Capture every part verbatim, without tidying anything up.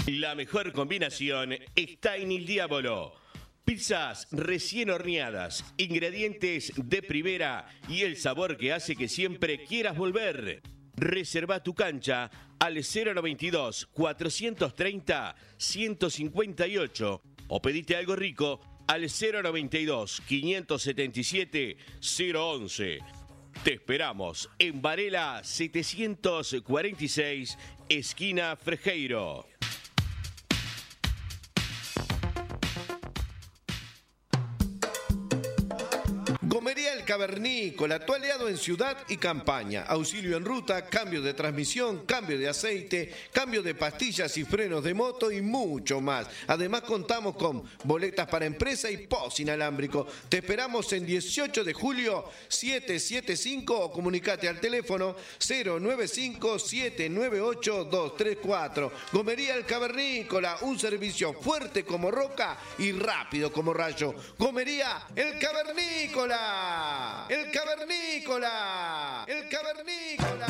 La mejor combinación está en Il Diavolo. Pizzas recién horneadas, ingredientes de primera y el sabor que hace que siempre quieras volver. Reserva tu cancha al cero noventa y dos, cuatrocientos treinta, ciento cincuenta y ocho o pedite algo rico al cero noventa y dos, quinientos setenta y siete, cero once. Te esperamos en Varela setecientos cuarenta y seis, esquina Frejeiro. Gomería El Cavernícola, tu aliado en ciudad y campaña. Auxilio en ruta, cambio de transmisión, cambio de aceite, cambio de pastillas y frenos de moto y mucho más. Además contamos con boletas para empresa y post inalámbrico. Te esperamos en dieciocho de julio setecientos setenta y cinco o comunicate al teléfono cero nueve cinco, siete nueve ocho, dos tres cuatro. Gomería El Cavernícola, un servicio fuerte como roca y rápido como rayo. Gomería El Cavernícola. El Cavernícola, el Cavernícola.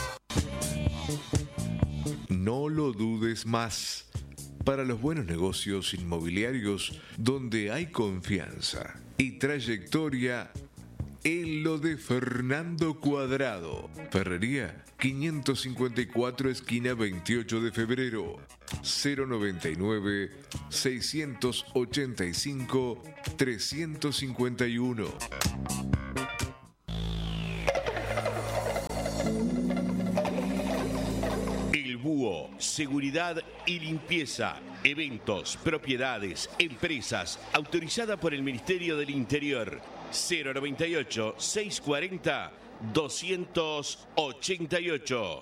No lo dudes más. Para los buenos negocios inmobiliarios donde hay confianza y trayectoria, en lo de Fernando Cuadrado. Ferrería quinientos cincuenta y cuatro, esquina veintiocho de febrero. cero noventa y nueve, seiscientos ochenta y cinco, trescientos cincuenta y uno. El Búho, seguridad y limpieza. Eventos, propiedades, empresas. Autorizada por el Ministerio del Interior. cero noventa y ocho, seiscientos cuarenta, doscientos ochenta y ocho.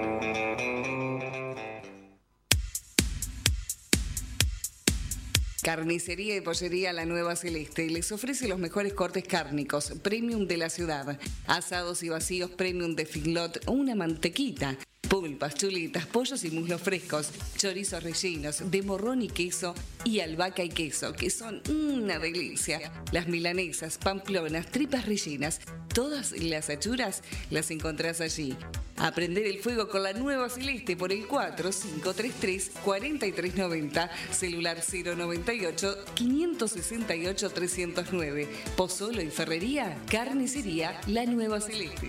Carnicería y Pollería La Nueva Celeste les ofrece los mejores cortes cárnicos, premium de la ciudad, asados y vacíos premium de Figlot, una mantequita, pulpas, chuletas, pollos y muslos frescos, chorizos rellenos de morrón y queso y albahaca y queso, que son una delicia. Las milanesas, pamplonas, tripas rellenas, todas las achuras las encontrás allí. A prender el fuego con La Nueva Celeste por el cuatro cinco tres tres, cuatro tres nueve cero, celular cero noventa y ocho, quinientos sesenta y ocho, trescientos nueve. Pozzolo y Ferrería, Carnicería La Nueva Celeste.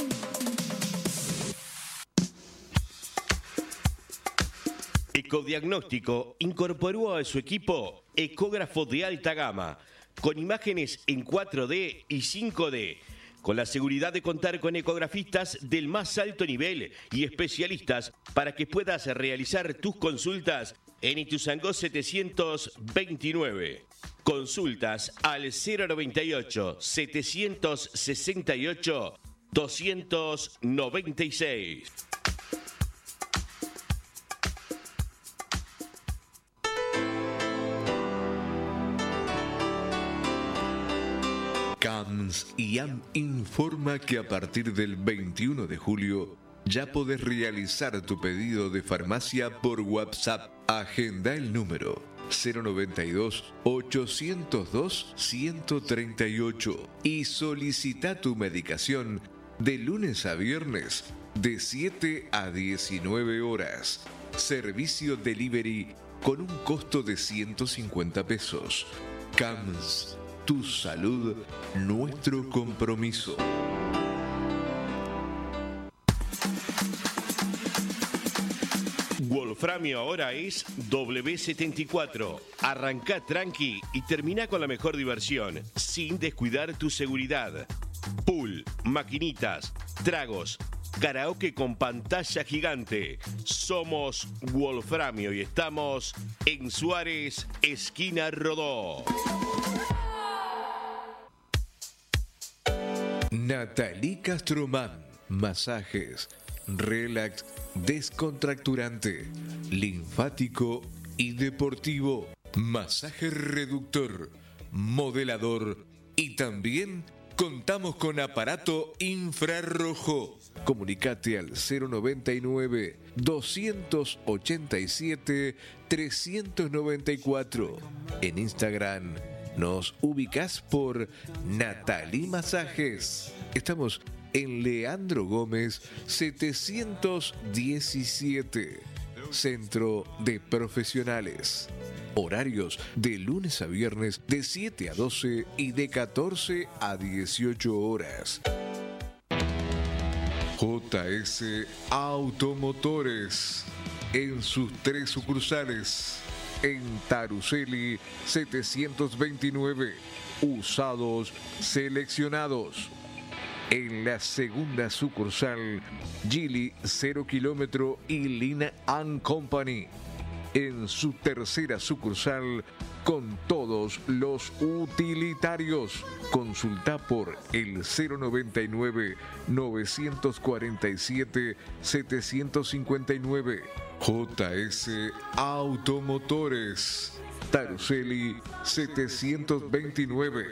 Ecodiagnóstico incorporó a su equipo ecógrafo de alta gama, con imágenes en cuatro D y cinco D, con la seguridad de contar con ecografistas del más alto nivel y especialistas para que puedas realizar tus consultas en Ituzaingó setecientos veintinueve. Consultas al cero noventa y ocho, setecientos sesenta y ocho, doscientos noventa y seis. C A M S I A M informa que a partir del veintiuno de julio ya podés realizar tu pedido de farmacia por WhatsApp. Agenda el número cero noventa y dos, ochocientos dos, ciento treinta y ocho y solicita tu medicación de lunes a viernes de siete a diecinueve horas. Servicio delivery con un costo de ciento cincuenta pesos. C A M S, tu salud, nuestro compromiso. Wolframio ahora es W setenta y cuatro. Arrancá tranqui y termina con la mejor diversión, sin descuidar tu seguridad. Pool, maquinitas, tragos, karaoke con pantalla gigante. Somos Wolframio y estamos en Suárez, esquina Rodó. Nathalie Castromán, masajes, relax, descontracturante, linfático y deportivo, masaje reductor, modelador y también contamos con aparato infrarrojo. Comunicate al cero noventa y nueve, doscientos ochenta y siete, trescientos noventa y cuatro. En Instagram nos ubicás por Nathalie Masajes. Estamos en Leandro Gómez setecientos diecisiete. Centro de Profesionales. Horarios de lunes a viernes de siete a doce y de catorce a dieciocho horas. J S Automotores en sus tres sucursales. En Taruseli setecientos veintinueve, usados seleccionados. En la segunda sucursal, Gili cero kilómetro y Lina and Company. En su tercera sucursal, con todos los utilitarios. Consulta por el cero noventa y nueve, novecientos cuarenta y siete, setecientos cincuenta y nueve. J S Automotores, Taruseli setecientos veintinueve.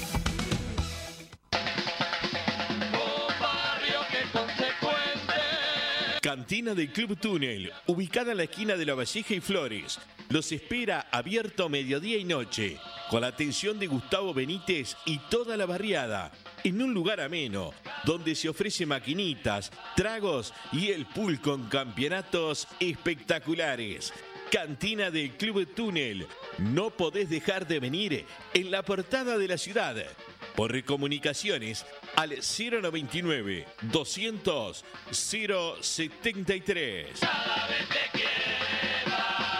Cantina del Club Túnel, ubicada en la esquina de La Valleja y Flores. Los espera abierto mediodía y noche, con la atención de Gustavo Benítez y toda la barriada, en un lugar ameno, donde se ofrece maquinitas, tragos y el pool con campeonatos espectaculares. Cantina del Club Túnel, no podés dejar de venir en la portada de la ciudad. Por comunicaciones al cero noventa y nueve, doscientos, cero setenta y tres. Cada vez te quiero.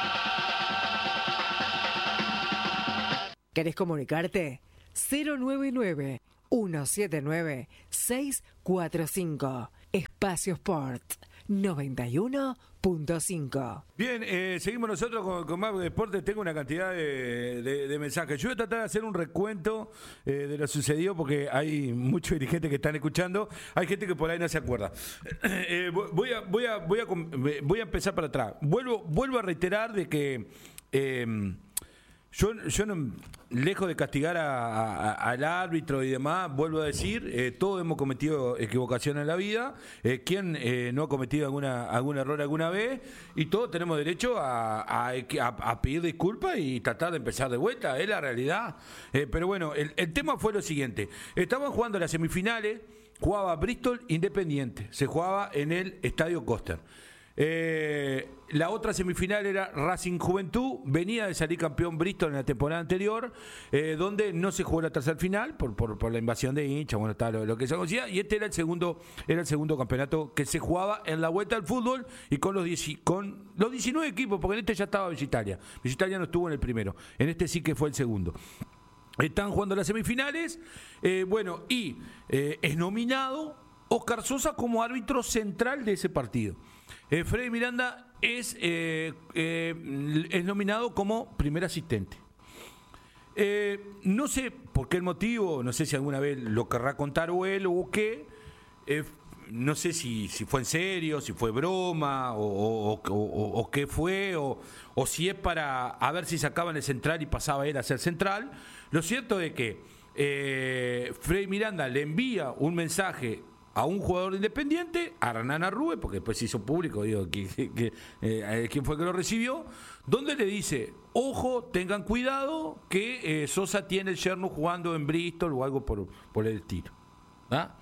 ¿Querés comunicarte? cero noventa y nueve, ciento setenta y nueve, seiscientos cuarenta y cinco. Espacio Sport noventa y uno punto cinco. Bien, eh, seguimos nosotros con, con más deporte. Tengo una cantidad de, de, de mensajes. Yo voy a tratar de hacer un recuento eh, de lo sucedido porque hay muchos dirigentes que están escuchando. Hay gente que por ahí no se acuerda. Eh, voy, a, voy, a, voy, a, voy a empezar para atrás. Vuelvo, vuelvo a reiterar de que eh, yo, yo no, lejos de castigar a, a, al árbitro y demás, vuelvo a decir, eh, todos hemos cometido equivocaciones en la vida. Eh, ¿Quién eh, no ha cometido alguna, algún error alguna vez? Y todos tenemos derecho a, a, a, a pedir disculpas y tratar de empezar de vuelta. Es la realidad. Eh, pero bueno, el, el tema fue lo siguiente. Estaban jugando las semifinales, jugaba Bristol Independiente. Se jugaba en el Estadio Coster. Eh, la otra semifinal era Racing Juventud, venía de salir campeón Bristol en la temporada anterior, eh, donde no se jugó la tercera final por, por, por la invasión de hinchas, bueno, está lo, lo que se conocía, y este era el segundo, era el segundo campeonato que se jugaba en la vuelta al fútbol y con los, dieci, con los diecinueve equipos, porque en este ya estaba Visitalia, Visitalia no estuvo en el primero, en este sí que fue el segundo. Están jugando las semifinales, eh, bueno, y eh, es nominado Oscar Sosa como árbitro central de ese partido. Eh, Freddy Miranda es, eh, eh, es nominado como primer asistente. Eh, no sé por qué el motivo, no sé si alguna vez lo querrá contar o él o qué, eh, no sé si, si fue en serio, si fue broma o, o, o, o, o qué fue, o, o si es para a ver si sacaban el central y pasaba él a ser central. Lo cierto es que eh, Freddy Miranda le envía un mensaje a un jugador de Independiente, a Hernán Arrue, porque después se hizo público, digo, que, que, que, eh, quién fue que lo recibió, donde le dice, ojo, tengan cuidado, que eh, Sosa tiene el yerno jugando en Bristol o algo por, por el estilo. ¿Ah?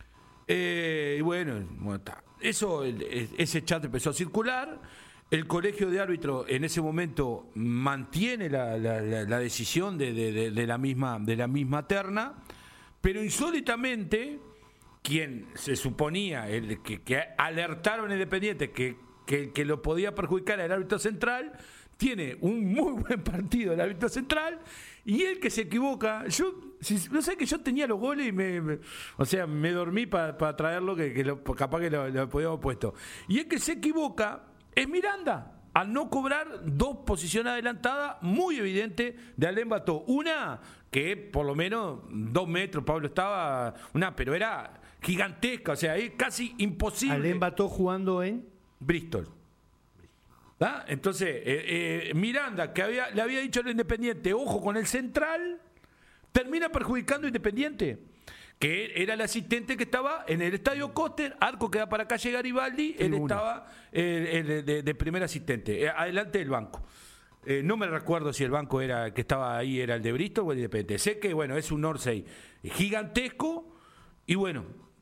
Eh, y bueno, bueno está. Eso, el, ese chat empezó a circular, el colegio de árbitros en ese momento mantiene la, la, la, la decisión de, de, de, de, la misma, de la misma terna, pero insólitamente quien se suponía el, que, que alertaron Independiente que, que, que lo podía perjudicar el árbitro central, tiene un muy buen partido el árbitro central, y el que se equivoca, yo no sé, que yo tenía los goles y me, me o sea, me dormí para pa traerlo, que, que lo, capaz que lo, lo podíamos puesto, y el que se equivoca es Miranda, al no cobrar dos posiciones adelantadas muy evidente de Alem Bató. Una que por lo menos dos metros, Pablo estaba, una, pero era gigantesca, o sea, es casi imposible. Alem Bató jugando en Bristol. ¿Ah? Entonces, eh, eh, Miranda, que había, le había dicho al Independiente, ojo con el central, termina perjudicando a Independiente, que era el asistente que estaba en el Estadio Coster, arco que da para calle Garibaldi, él estaba eh, eh, de, de primer asistente, eh, adelante del banco. Eh, no me recuerdo si el banco era el que estaba ahí era el de Bristol o el Independiente. Sé que, bueno, es un Orsay gigantesco y bueno,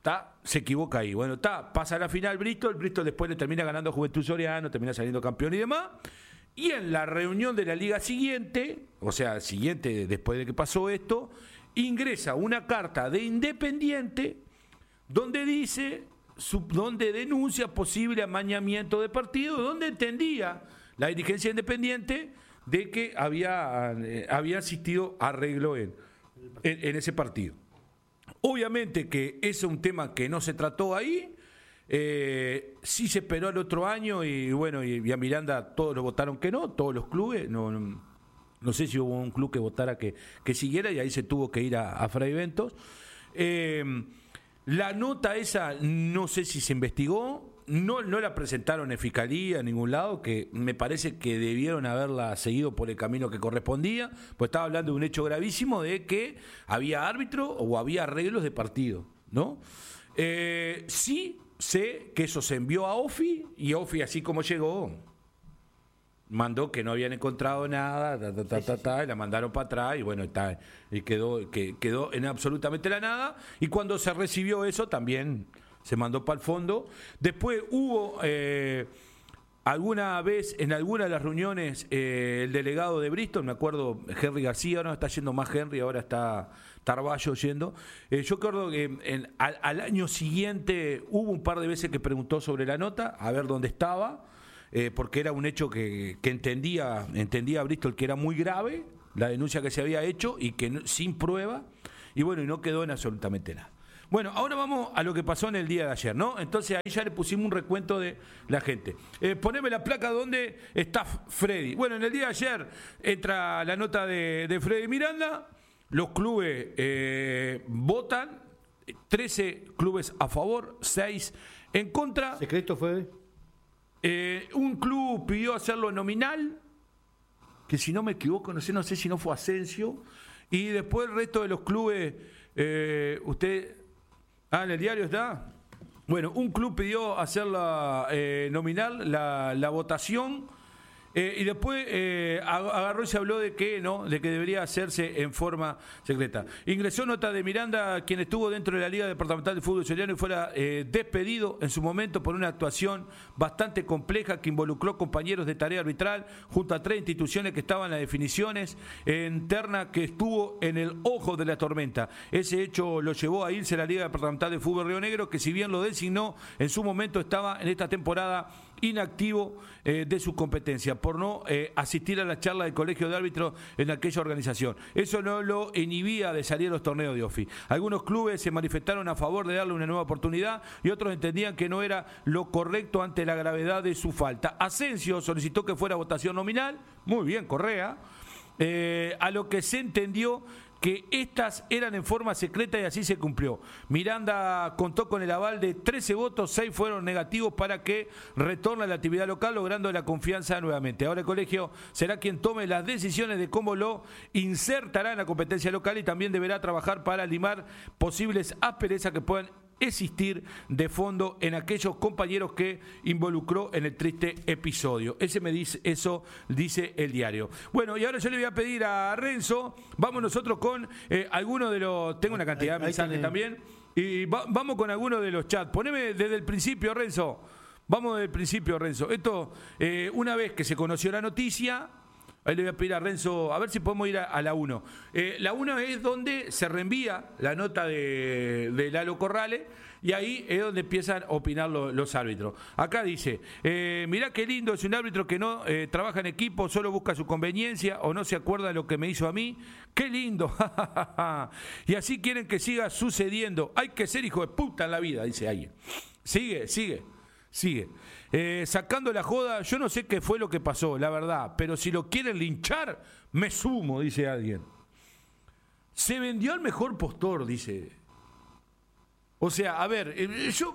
ta, se equivoca ahí. Bueno, ta, pasa a la final Bristol, Bristol después le termina ganando a Juventud Soriano, termina saliendo campeón y demás. Y en la reunión de la liga siguiente, o sea, siguiente después de que pasó esto, ingresa una carta de Independiente donde dice, donde denuncia posible amañamiento de partido, donde entendía la dirigencia independiente de que había, eh, había asistido arreglo en, en, en ese partido. Obviamente que ese es un tema que no se trató ahí, eh, sí se esperó al otro año y bueno, y, y a Miranda todos lo votaron que no, todos los clubes, no, no, no sé si hubo un club que votara que, que siguiera y ahí se tuvo que ir a, a Fray Ventos. Eh, la nota esa no sé si se investigó. No, no la presentaron en fiscalía en ningún lado, que me parece que debieron haberla seguido por el camino que correspondía, pues estaba hablando de un hecho gravísimo de que había árbitro o había arreglos de partido, ¿no? Eh, sí sé que eso se envió a Ofi y Ofi, así como llegó, mandó que no habían encontrado nada, ta, ta, ta, ta, ta, y la mandaron para atrás y bueno, está, y quedó, que, quedó en absolutamente la nada. Y cuando se recibió eso también se mandó para el fondo. Después hubo eh, alguna vez, en alguna de las reuniones, eh, el delegado de Bristol, me acuerdo, Henry García, no está yendo más Henry, ahora está Tarballo yendo. Eh, yo recuerdo que en, al, al año siguiente hubo un par de veces que preguntó sobre la nota, a ver dónde estaba, eh, porque era un hecho que, que entendía, entendía Bristol que era muy grave, la denuncia que se había hecho y que no, sin prueba, y bueno, y no quedó en absolutamente nada. Bueno, ahora vamos a lo que pasó en el día de ayer, ¿no? Entonces ahí ya le pusimos un recuento de la gente. Eh, poneme la placa donde está Freddy. Bueno, en el día de ayer entra la nota de, de Freddy Miranda, los clubes eh, votan, trece clubes a favor, seis en contra. ¿Secreto fue? Eh, un club pidió hacerlo nominal, que si no me equivoco, no sé, no sé si no fue Asensio, y después el resto de los clubes, eh, usted... Ah, en el diario está. Bueno, un club pidió hacerla eh, nominal, la, la votación, eh, y después eh, agarró y se habló de que no, de que debería hacerse en forma secreta. Ingresó nota de Miranda, quien estuvo dentro de la Liga Departamental de Fútbol Soriano y fuera eh, despedido en su momento por una actuación bastante compleja que involucró compañeros de tarea arbitral junto a tres instituciones que estaban en las definiciones internas, que estuvo en el ojo de la tormenta. Ese hecho lo llevó a irse a la Liga Departamental de Fútbol Río Negro, que si bien lo designó, en su momento estaba en esta temporada inactivo eh, de su competencia por no eh, asistir a la charla del colegio de árbitros en aquella organización. Eso no lo inhibía de salir a los torneos de Ofi. Algunos clubes se manifestaron a favor de darle una nueva oportunidad y otros entendían que no era lo correcto ante la gravedad de su falta. Asensio solicitó que fuera votación nominal, muy bien, Correa, eh, a lo que se entendió que estas eran en forma secreta y así se cumplió. Miranda contó con el aval de trece votos, seis fueron negativos para que retorne a la actividad local, logrando la confianza nuevamente. Ahora el colegio será quien tome las decisiones de cómo lo insertará en la competencia local y también deberá trabajar para limar posibles asperezas que puedan existir de fondo en aquellos compañeros que involucró en el triste episodio. Ese me dice, eso dice el diario. Bueno, y ahora yo le voy a pedir a Renzo, vamos nosotros con eh, algunos de los, tengo una cantidad ahí, de mensajes también, y va, vamos con algunos de los chats. Poneme desde el principio, Renzo. Vamos desde el principio, Renzo. Esto, eh, una vez que se conoció la noticia, ahí le voy a pedir a Renzo, a ver si podemos ir a, a la uno. Eh, la uno es donde se reenvía la nota de, de Lalo Corrales y ahí es donde empiezan a opinar lo, los árbitros. Acá dice, eh, mirá qué lindo, es un árbitro que no eh, trabaja en equipo, solo busca su conveniencia o no se acuerda de lo que me hizo a mí. ¡Qué lindo! Y así quieren que siga sucediendo. Hay que ser hijo de puta en la vida, dice alguien. Sigue, sigue. Sigue. Eh, sacando la joda, yo no sé qué fue lo que pasó, la verdad, pero si lo quieren linchar, me sumo, dice alguien. Se vendió al mejor postor, dice. O sea, a ver, eh, yo,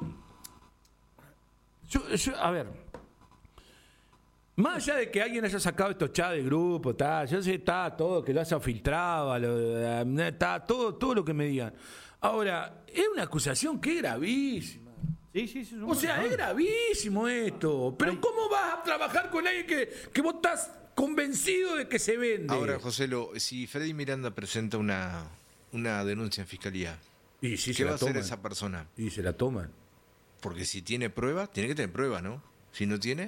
yo, yo, a ver, más allá de que alguien haya sacado estos chats de grupo, ta, yo sé, está todo, que lo haya filtrado, lo, está todo, todo lo que me digan. Ahora, es una acusación que es gravísima. Sí, sí, sí, o sea, es gravísimo esto. Pero ¿cómo vas a trabajar con alguien que, que vos estás convencido de que se vende? Ahora, Joselo, si Freddy Miranda presenta una, una denuncia en fiscalía, Y si ¿Qué se va la a hacer toman. esa persona? Y se la toman. Porque si tiene pruebas, tiene que tener pruebas, ¿no? Si no tiene,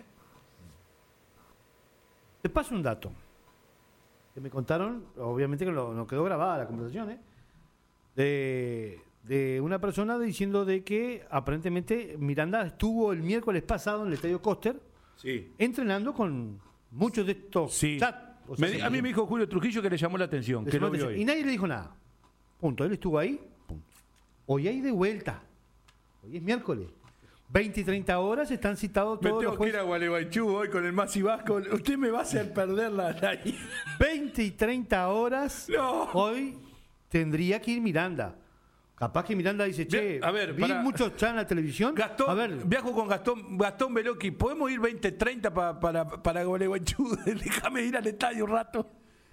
Te paso un dato que me contaron, obviamente que lo, no quedó grabada la conversación, ¿eh? de, de una persona diciendo de que aparentemente Miranda estuvo el miércoles pasado en el Estadio Coster Sí. entrenando con muchos de estos Sí. chats. O sea, Me- sí, a mí me dijo Julio Trujillo que le llamó la atención, le que llamó lo la vio atención. hoy. Y nadie le dijo nada. Punto. Él estuvo ahí. Punto. Hoy hay de vuelta. Hoy es miércoles. veinte y treinta horas están citados Me todos tengo los que ir jueces. a Gualeguaychú hoy con el Masi Vasco. Usted me va a hacer perder la... la- veinte y treinta horas. No. Hoy tendría que ir Miranda. Capaz que Miranda dice, che, Bien, a ver, vi pará. muchos chats en la televisión. Gastón, a ver, viajo con Gastón Gastón Beloki. ¿Podemos ir veinte treinta pa- para, para Gualeguaychú? Déjame ir al estadio un rato.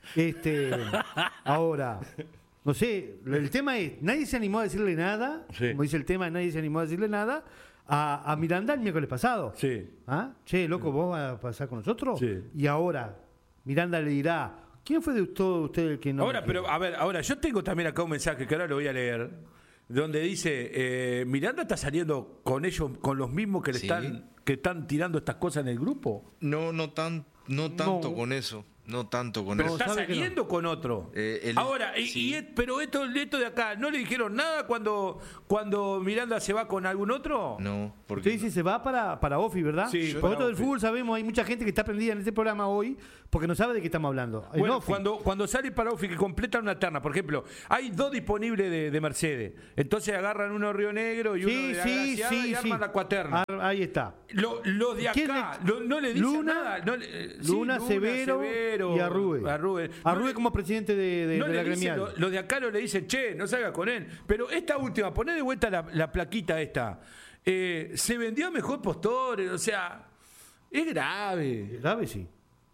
este, ahora, no sé, el tema es, nadie se animó a decirle nada, Sí. como dice el tema, nadie se animó a decirle nada a, a Miranda el miércoles pasado. Sí. ¿Ah? Che, loco, ¿vos vas a pasar con nosotros? Sí. Y ahora, Miranda le dirá, ¿quién fue de todos ustedes el que no? Ahora, que- pero a ver, ahora yo tengo también acá un mensaje que ahora lo voy a leer, donde dice eh, Miranda está saliendo con ellos, con los mismos que le Sí. están, que están tirando estas cosas en el grupo. no, no tan, no tanto No. con eso, no tanto con Pero eso. está sabe que no. saliendo con otro. Eh, el- Ahora, y, sí. y es- pero esto, esto de acá, ¿no le dijeron nada cuando, cuando Miranda se va con algún otro? No, porque Usted dice se va para, para Ofi, ¿verdad? Sí, Por para otro del Ofi. fútbol sabemos, hay mucha gente que está prendida en este programa hoy porque no sabe de qué estamos hablando. En Bueno, Ofi. cuando, cuando sale para Ofi que completan una terna, por ejemplo, hay dos disponibles de, de Mercedes. Entonces agarran uno Río Negro y uno Sí, de la sí, Graciada sí, y sí. arman la cuaterna. Ah, ahí está. Lo- Los de ¿Quién acá le- lo- no le dicen Luna, nada. no le- eh, sí, Luna, Severo, y Arrue. Arrue. Arrue No le- como presidente de, de- no de le la dicen, gremial. lo- los de acá no le dicen, che, no salga con él. Pero esta última, poné de vuelta la, la plaquita esta. Eh, se vendió a mejor postor, o sea, es grave. Grave, sí.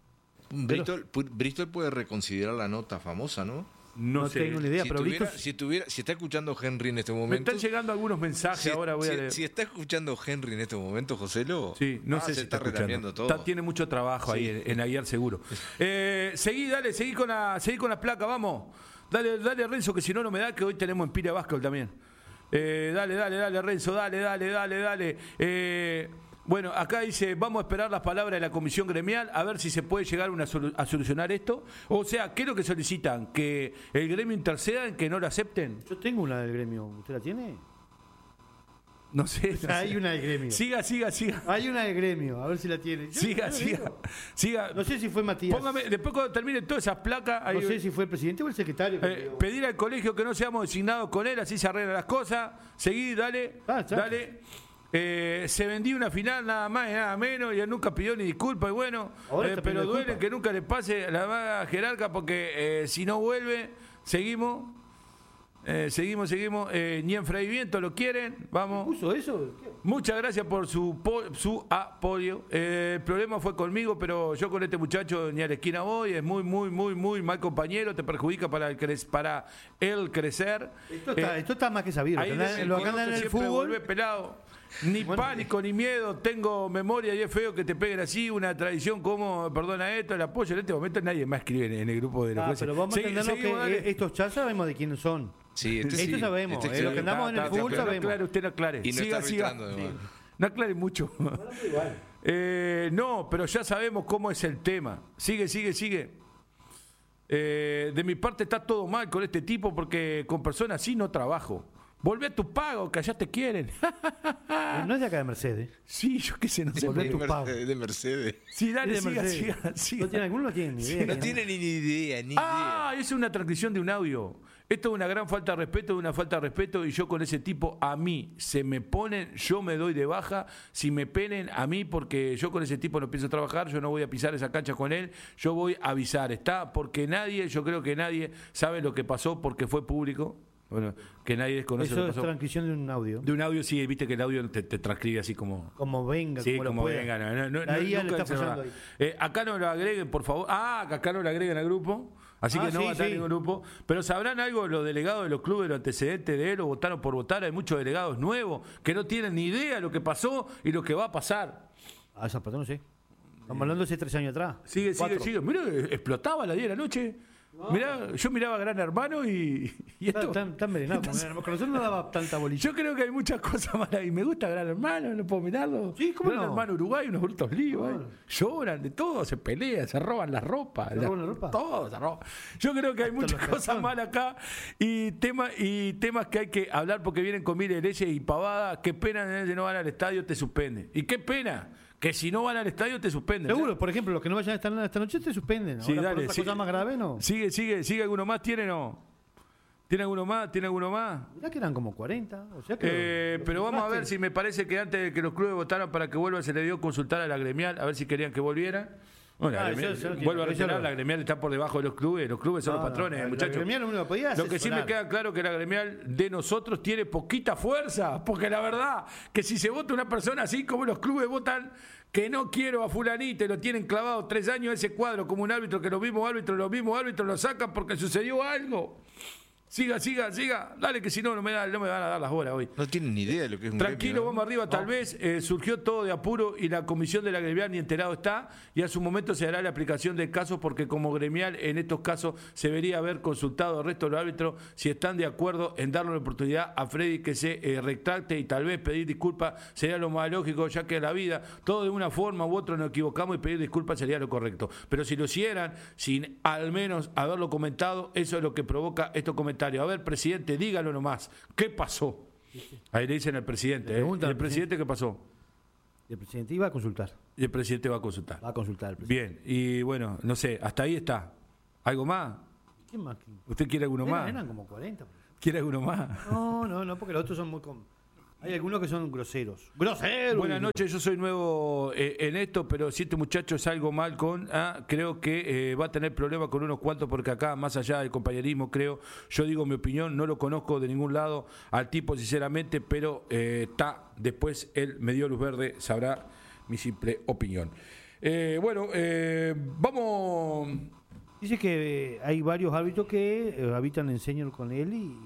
Bristol, pu- Bristol puede reconsiderar la nota famosa, ¿no? No, No sé. tengo ni idea, si, pero tuviera- Bristol- si, tuviera, si está escuchando Henry en este Me momento. están llegando algunos mensajes, si, ahora voy si- a leer. si está escuchando Henry en este momento, José Lo. Sí, no ah, sé se si está, está relamiendo escuchando. todo. Está- tiene mucho trabajo ahí en, en Aguiar seguro. Eh, seguí, dale, seguí con la, seguí con la placa, vamos. Dale, dale Renzo, que si no no me da, que hoy tenemos en Pira Básquet también. Eh, dale, dale, dale, Renzo, dale, dale, dale, dale. Eh, bueno, acá dice, vamos a esperar las palabras de la comisión gremial, a ver si se puede llegar una solu- a solucionar esto. O sea, ¿qué es lo que solicitan? ¿Que el gremio interceda en que no lo acepten? Yo tengo una del gremio. ¿Usted la tiene? No sé. no Hay sé. una del gremio. Siga, siga, siga. Hay una del gremio, a ver si la tiene. Yo- Siga, yo siga. digo. Siga. No sé si fue Matías. Póngame, después cuando terminen todas esas placas, ahí- No sé si fue el presidente o el secretario. eh, pedir al colegio que no seamos designados con él, así se arreglan las cosas. Seguí, dale, Ah, ya. dale. Eh, se vendió una final nada más y nada menos y él nunca pidió ni disculpas y bueno, Ahora eh, está pero pidiendo duele disculpas. que nunca le pase a la vaga jerarca porque eh, si no vuelve, seguimos, eh, seguimos, seguimos, eh, ni en Viento lo quieren, vamos. ¿Puso eso? ¿Qué? Muchas gracias por su po- su apoyo. Eh, el problema fue conmigo, pero yo con este muchacho ni a la esquina voy. Es muy, muy, muy, muy mal compañero. Te perjudica para el, cre- para el crecer. Esto está, Eh, esto está más que sabido. ahí Lo que anda- de vez lo en que anda en cuando el siempre fútbol. volvé pelado. Ni Bueno, pánico ni miedo, tengo memoria y es feo que te peguen así, una tradición como, perdona esto, el apoyo. En este momento nadie más escribe en, en el grupo de los Ah, jueces. pero vamos a Segui- entenderlo seguimos, que dale. eh, estos chats sabemos de quiénes son. Sí, este Esto sí, sabemos, este eh, lo sí. que andamos en el Está, fútbol está, pero sabemos. No aclare, usted no aclare. Y no siga, está siga. arbitrando, además. No aclare mucho. Eh, no, pero ya sabemos cómo es el tema. Sigue, sigue, sigue. Eh, de mi parte está todo mal con este tipo porque con personas así no trabajo. Volvé a tu pago, que allá te quieren. Eh, No es de acá de Mercedes. Sí, yo qué sé, no sé. Volvé de, tu Mer- pago. de Mercedes. Sí, dale, Es de siga, Mercedes. siga, siga. ¿No tiene alguno? No tiene ni idea. No ¿no? tiene ni idea, ni Ah, es una transcripción de un audio. Esto es una gran falta de respeto, una falta de respeto y yo con ese tipo a mí se me ponen, yo me doy de baja, si me penen a mí porque yo con ese tipo no pienso trabajar, yo no voy a pisar esa cancha con él, yo voy a avisar, ¿está? Porque nadie, yo creo que nadie sabe lo que pasó porque fue público, bueno, que nadie desconoce lo Eso que es pasó. transcripción de un audio. De un audio, sí, viste que el audio te, te transcribe así como... Como venga, Sí, como, lo como pueda. venga, no, no, no, La I A le nunca está se va. fallando ahí. Eh, acá no lo agreguen, por favor. Ah, que acá no lo agreguen al grupo. Así Ah, que no sí, va a estar sí. en ningún grupo. Pero sabrán algo los delegados de los clubes, los antecedentes de él, o votaron por votar. Hay muchos delegados nuevos que no tienen ni idea de lo que pasó y lo que va a pasar. Ah, esa parte no sé. Estamos hablando de hace tres años atrás. Sigue, sigue, Cuatro. sigue. Mira, explotaba a las diez de la noche. Mirá, yo miraba Gran Hermano y, y esto. Están tan envenenados. Con nosotros no daba tanta bolilla. Yo creo que hay muchas cosas malas y me gusta Gran Hermano, no puedo mirarlo. Sí, ¿cómo Gran no? Hermano Uruguay, unos brutos líos. Claro. ¿eh? Lloran de todo, se pelean, se roban la ropa. ¿Se roban la ropa? Todo se roba. Yo creo que hay Hasta muchas los cosas calzones. malas acá y, tema, y temas que hay que hablar porque vienen con miles de leyes y pavadas. Qué pena de no van al estadio, te suspende. Y qué pena que si no van al estadio te suspenden. Seguro, por ejemplo, los que no vayan a estar esta noche te suspenden. Sí, Ahora, dale, por otra sí. cosa más grave, ¿no? Sigue, sigue, sigue. ¿Alguno más tiene o no? ¿Tiene alguno más? ¿Tiene alguno más? Mirá que eran como cuarenta. O sea que Eh, lo- pero lo vamos a ver nombraste. si me parece que antes de que los clubes votaran para que vuelva se le dio consultar a la gremial, a ver si querían que volviera. No, la Ah, gremial, eso- eso no vuelvo a tiene- eso reiterar, no. la gremial está por debajo de los clubes, los clubes son No, los patrones, no, la muchachos. gremial lo único que podía Lo que sí me asesorar. queda claro que la gremial de nosotros tiene poquita fuerza, porque la verdad que si se vota una persona así como los clubes votan que no quiero a fulanito y lo tienen clavado tres años ese cuadro como un árbitro, que los mismos árbitros, los mismos árbitros lo sacan porque sucedió algo. Siga, siga, siga. Dale, que si no, no me, da, no me van a dar las horas hoy. No tienen ni idea de lo que es un Tranquilo, gremio, ¿no? vamos arriba. Tal vez eh, surgió todo de apuro y la comisión de la gremial ni enterado está. Y a su momento se hará la aplicación del caso porque como gremial en estos casos se debería haber consultado al resto de los árbitros si están de acuerdo en darle la oportunidad a Freddy que se eh, retracte y tal vez pedir disculpas sería lo más lógico, ya que en la vida todo de una forma u otra nos equivocamos y pedir disculpas sería lo correcto. Pero si lo hicieran sin al menos haberlo comentado, eso es lo que provoca estos comentarios. A ver, presidente, dígalo nomás. ¿Qué pasó? Ahí le dicen al presidente. Le ¿eh? preguntan ¿Y al el presidente qué pasó? Y el presidente iba a consultar. Y el presidente va a consultar. Va a consultar el presidente. Bien, y bueno, no sé, hasta ahí está. ¿Algo más? ¿Quién más? ¿Usted quiere alguno Eran, más? eran como cuarenta. ¿Quiere alguno más? No, no, no, porque los otros son muy... com- Hay algunos que son groseros. ¡Groseros! Buenas noches, yo soy nuevo eh, en esto, pero si este muchacho es algo mal con, ah, creo que eh, va a tener problemas con unos cuantos, porque acá, más allá del compañerismo, creo, yo digo mi opinión, no lo conozco de ningún lado al tipo, sinceramente, pero eh, está, después él me dio luz verde, sabrá mi simple opinión. Eh, bueno, eh, vamos... Dice que eh, hay varios árbitros que eh, habitan en Señor con él y...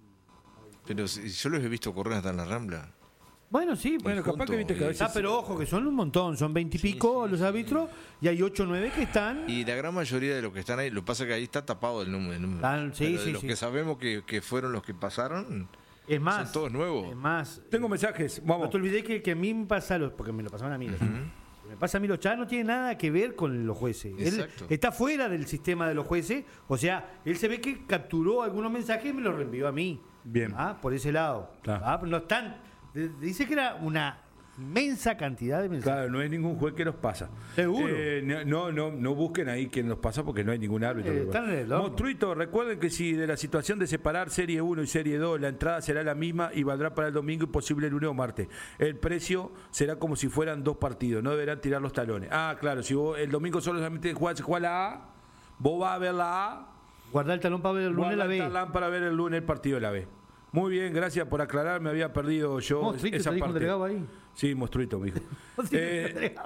Pero si- yo los he visto correr hasta en la Rambla. Bueno, sí, Bueno, capaz junto, que viste que a eh, veces... Ah, pero ojo, que son un montón, son veintipico sí, los sí. árbitros y hay ocho o nueve que están... Y la gran mayoría de los que están ahí, lo que pasa es que ahí está tapado el número. el número. Están- sí, Pero de sí, los sí. que sabemos que, que fueron los que pasaron, Es más, son todos nuevos. es más, Tengo mensajes, no vamos. te olvides que, que a mí me pasa, los, porque me lo pasaban a mí, los- me pasa a mí los chats, no tiene nada que ver con los jueces. Él Exacto. está fuera del sistema de los jueces, o sea, él se ve que capturó algunos mensajes y me los reenvió a mí. Bien. Ah, por ese lado. Claro. Ah, pero no están, de- dice que era una inmensa cantidad de mensajes. Claro, no hay ningún juez que los pasa. Seguro. Eh, no, no, no busquen ahí quién los pasa porque no hay ningún árbitro. Eh, que- están en el horno. Monstruito, recuerden que si de la situación de separar Serie uno y Serie dos, la entrada será la misma y valdrá para el domingo y posible el lunes o martes. El precio será como si fueran dos partidos, no deberán tirar los talones. Ah, claro, si vos el domingo solamente jugás, jugás la A, vos vas a ver la A, Guardar el talón para ver el lunes la guardá el B. talán para ver el lunes el partido de la B. Muy bien, gracias por aclarar, me había perdido yo Monstruito, esa te dijo un parte. delegado ahí. Sí, monstruito, me dijo. Eh,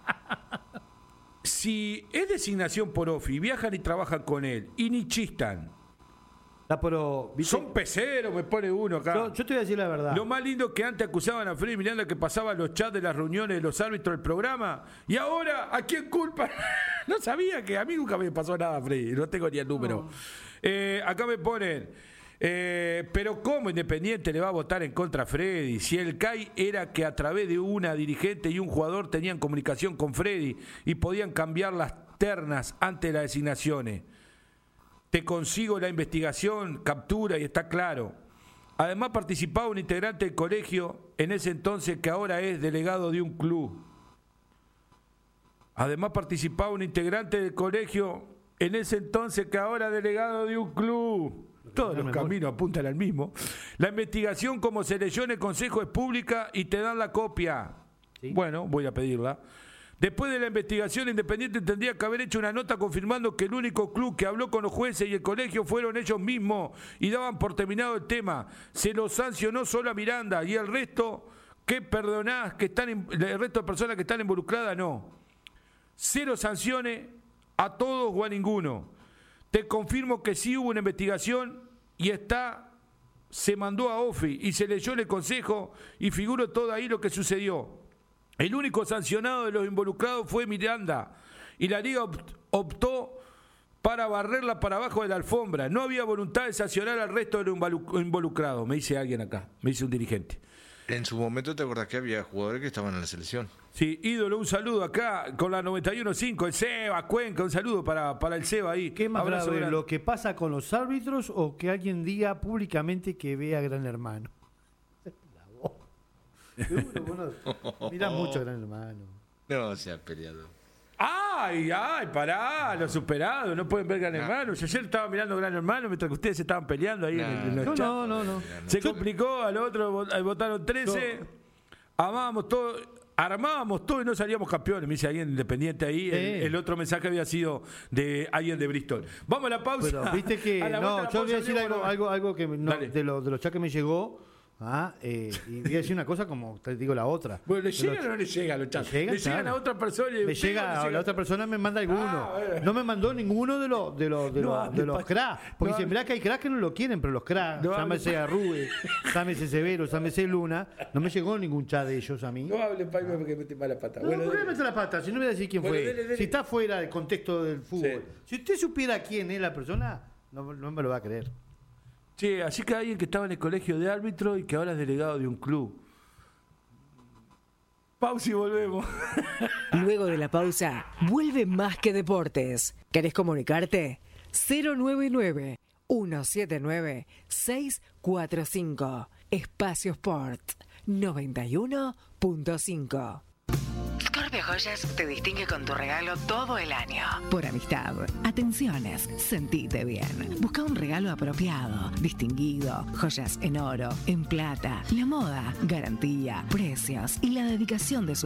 si es designación por Ofi, viajan y trabajan con él y ni chistan, Está pero, ¿viste? son peceros, me pone uno acá. yo, yo te voy a decir la verdad. Lo más lindo que antes acusaban a Freddy Miranda que pasaba los chats de las reuniones de los árbitros del programa. Y ahora, ¿a quién culpa? No sabía que a mí nunca me pasó nada, Freddy. No tengo ni el número. Eh, acá me ponen. Eh, pero ¿cómo Independiente le va a votar en contra a Freddy? Si el C A I era que a través de una dirigente y un jugador tenían comunicación con Freddy y podían cambiar las ternas antes de las designaciones. Te consigo la investigación, captura y está claro. Además participaba un integrante del colegio en ese entonces que ahora es delegado de un club. Además participaba un integrante del colegio en ese entonces que ahora es delegado de un club. Todos los caminos apuntan al mismo. La investigación, como se leyó en el Consejo, es pública y te dan la copia. Sí. Bueno, voy a pedirla. Después de la investigación, Independiente tendría que haber hecho una nota confirmando que el único club que habló con los jueces y el colegio fueron ellos mismos y daban por terminado el tema. Se lo sancionó solo a Miranda y el resto, ¿qué perdonás? Que están, el resto de personas que están involucradas, no. Cero sanciones a todos o a ninguno. Te confirmo que sí hubo una investigación y está, se mandó a Ofi y se leyó en el Consejo y figuró todo ahí lo que sucedió. El único sancionado de los involucrados fue Miranda y la Liga optó para barrerla para abajo de la alfombra. No había voluntad de sancionar al resto de los involucrados, me dice alguien acá, me dice un dirigente. En su momento te acordás que había jugadores que estaban en la selección. Sí, ídolo, un saludo acá con la noventa y uno punto cinco, el Seba, Cuenca, un saludo para, para el Seba ahí. ¿Qué más Abrazo grave, grande. lo que pasa con los árbitros o que alguien diga públicamente que ve a Gran Hermano? Seguro, bueno, mirá mucho a Gran Hermano. No se ha peleado. Ay, ay, pará, los superados, no pueden ver Gran No. Hermano. Yo ayer estaba mirando Gran Hermano mientras que ustedes estaban peleando ahí No. en, el, en los No, chats. no, no, no. Se complicó, al otro vot- votaron trece, amábamos todo, armábamos todo y no salíamos campeones, me dice alguien independiente ahí. El, Sí. el otro mensaje había sido de alguien de Bristol. Vamos a la pausa. Pero viste que A la vuelta de no, la yo voy a pausa, decir Diego, algo, bueno. algo, algo que no, Dale. de, lo, de los chats que me llegó. Ah, eh, y voy a decir una cosa como te digo la otra. Bueno, ¿le De llegan los- o no le llegan los chats? Le llegan, ¿Le llegan claro. a otra persona? y Me usted llega, no le a llega? la otra persona me manda alguno. Ah, bueno. No me mandó ninguno de los de los de No los, hable, de los pa- cracks. Porque no dicen, hable. mirá que hay cracks que no lo quieren, pero los cracks, No hable, llámese pa- a Rubén, llámese Severo, llámese Luna, no me llegó ningún chat de ellos a mí. No hable, Paime, porque mete mala pata. No, Bueno, ¿por qué dale. meter la pata? Si no voy a decir quién Bueno, fue. dele, dele. Si está fuera del contexto del fútbol. Sí. Si usted supiera quién es la persona, no, no me lo va a creer. Sí, así que alguien que estaba en el colegio de árbitro y que ahora es delegado de un club. Pausa y volvemos. Luego de la pausa, vuelve Más que Deportes. ¿Querés comunicarte? cero nueve nueve, uno siete nueve, seis cuatro cinco. Espacio Sport noventa y uno punto cinco. Scorpio Joyas te distingue con tu regalo todo el año. Por amistad, atenciones, sentite bien. Busca un regalo apropiado, distinguido, joyas en oro, en plata, la moda, garantía, precios y la dedicación de su